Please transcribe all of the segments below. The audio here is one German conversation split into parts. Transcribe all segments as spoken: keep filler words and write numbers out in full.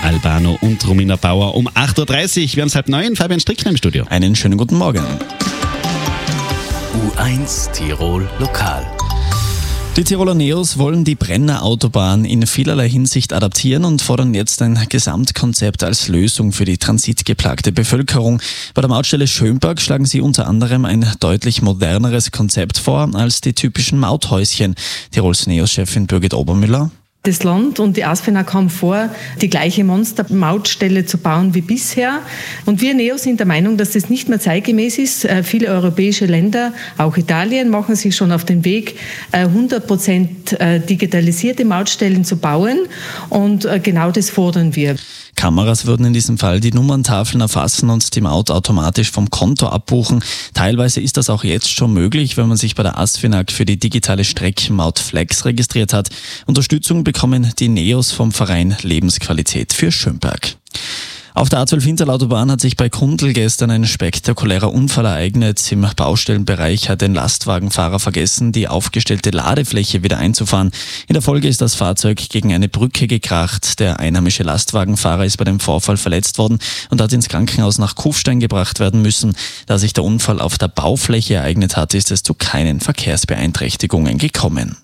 Albano und Romina Bauer um acht Uhr dreißig. Wir haben es halb neun, Fabian Strickner im Studio. Einen schönen guten Morgen. U eins Tirol Lokal. Die Tiroler Neos wollen die Brenner Autobahn in vielerlei Hinsicht adaptieren und fordern jetzt ein Gesamtkonzept als Lösung für die transitgeplagte Bevölkerung. Bei der Mautstelle Schönberg schlagen sie unter anderem ein deutlich moderneres Konzept vor als die typischen Mauthäuschen. Tirols Neos-Chefin Birgit Obermüller. Das Land und die ASFINAG haben vor, die gleiche Monster-Mautstelle zu bauen wie bisher. Und wir Neos sind der Meinung, dass das nicht mehr zeitgemäß ist. Viele europäische Länder, auch Italien, machen sich schon auf den Weg, hundert Prozent digitalisierte Mautstellen zu bauen. Und genau das fordern wir. Kameras würden in diesem Fall die Nummerntafeln erfassen und die Maut automatisch vom Konto abbuchen. Teilweise ist das auch jetzt schon möglich, wenn man sich bei der ASFINAG für die digitale Streckenmaut Flex registriert hat. Unterstützung bekommen die Neos vom Verein Lebensqualität für Schönberg. Auf der A zwölf Hinterlautobahn hat sich bei Kundl gestern ein spektakulärer Unfall ereignet. Im Baustellenbereich hat ein Lastwagenfahrer vergessen, die aufgestellte Ladefläche wieder einzufahren. In der Folge ist das Fahrzeug gegen eine Brücke gekracht. Der einheimische Lastwagenfahrer ist bei dem Vorfall verletzt worden und hat ins Krankenhaus nach Kufstein gebracht werden müssen. Da sich der Unfall auf der Baufläche ereignet hat, ist es zu keinen Verkehrsbeeinträchtigungen gekommen.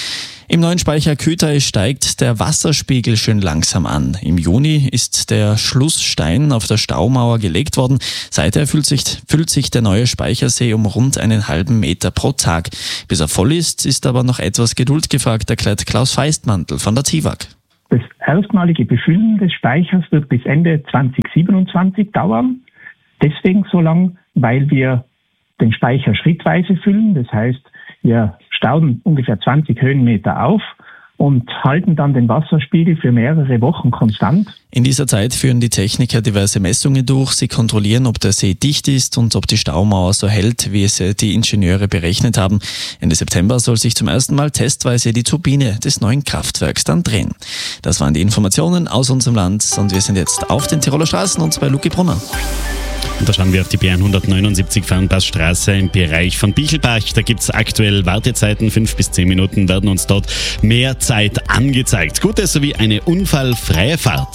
Im neuen Speicher Kütai steigt der Wasserspiegel schön langsam an. Im Juni ist der Schlussstein auf der Staumauer gelegt worden. Seither füllt sich, füllt sich der neue Speichersee um rund einen halben Meter pro Tag. Bis er voll ist, ist aber noch etwas Geduld gefragt, erklärt Klaus Feistmantel von der T I W A G. Das erstmalige Befüllen des Speichers wird bis Ende zwanzig siebenundzwanzig dauern. Deswegen so lang, weil wir den Speicher schrittweise füllen. Das heißt, wir stauen ungefähr zwanzig Höhenmeter auf und halten dann den Wasserspiegel für mehrere Wochen konstant. In dieser Zeit führen die Techniker diverse Messungen durch. Sie kontrollieren, ob der See dicht ist und ob die Staumauer so hält, wie es die Ingenieure berechnet haben. Ende September soll sich zum ersten Mal testweise die Turbine des neuen Kraftwerks dann drehen. Das waren die Informationen aus unserem Land und wir sind jetzt auf den Tiroler Straßen und bei Luki Brunner. Und da schauen wir auf die B hundertneunundsiebzig Fernpassstraße im Bereich von Bichelbach. Da gibt es aktuell Wartezeiten, fünf bis zehn Minuten werden uns dort mehr Zeit angezeigt. Gute sowie eine unfallfreie Fahrt.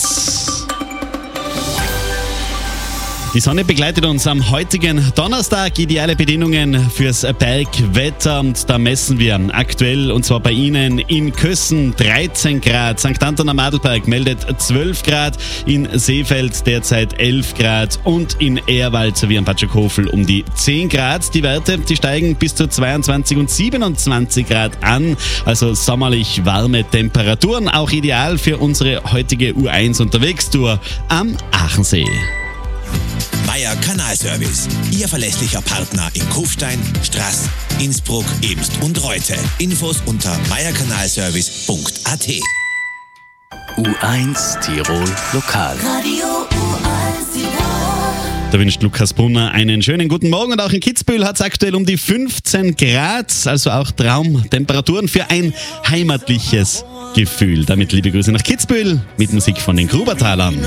Die Sonne begleitet uns am heutigen Donnerstag. Ideale Bedingungen fürs Bergwetter. Und da messen wir aktuell, und zwar bei Ihnen in Kössen dreizehn Grad. Sankt Anton am Adelberg meldet zwölf Grad. In Seefeld derzeit elf Grad. Und in Ehrwald sowie am Patschakofel um die zehn Grad. Die Werte, die steigen bis zu zweiundzwanzig und siebenundzwanzig Grad an. Also sommerlich warme Temperaturen. Auch ideal für unsere heutige U eins Unterwegstour am Aachensee. Meier Kanalservice, Ihr verlässlicher Partner in Kufstein, Straß, Innsbruck, Ebst und Reute. Infos unter meierkanalservice punkt a t. U eins Tirol Lokal. Radio U eins Tirol. Da wünscht Lukas Brunner einen schönen guten Morgen. Und auch in Kitzbühel hat es aktuell um die fünfzehn Grad, also auch Traumtemperaturen für ein heimatliches Gefühl. Damit liebe Grüße nach Kitzbühel mit Musik von den Grubertalern.